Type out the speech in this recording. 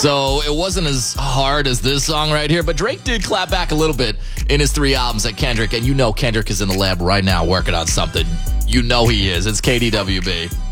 So it wasn't as hard as this song right here, but Drake did clap back a little bit in his 3 albums at Kendrick, and you know Kendrick is in the lab right now working on something. You know he is. It's KDWB.